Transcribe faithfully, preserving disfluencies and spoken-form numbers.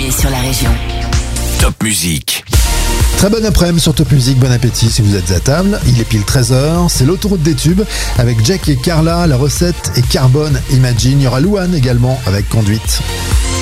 préférés sur la région. Top Musique. Très bon après-midi sur Top Musique, bon appétit si vous êtes à table. Il est pile treize heures, c'est l'autoroute des tubes avec Jack et Carla, la recette est Carbone Imagine. Il y aura Louane également avec Conduite.